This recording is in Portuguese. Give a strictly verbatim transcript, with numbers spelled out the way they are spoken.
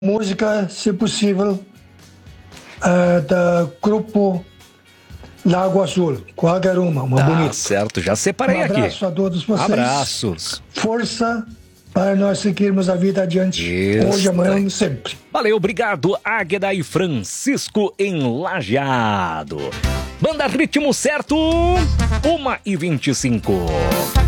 música, se possível, uh, do grupo Lago Azul, qualquer uma, uma tá bonita. Certo, já separei um aqui. Um abraço a todos vocês. Abraços. Força para nós seguirmos a vida adiante. Isso. Hoje, amanhã e sempre. Valeu, obrigado, Águeda e Francisco em Lajeado. Banda Ritmo Certo, uma e vinte e cinco.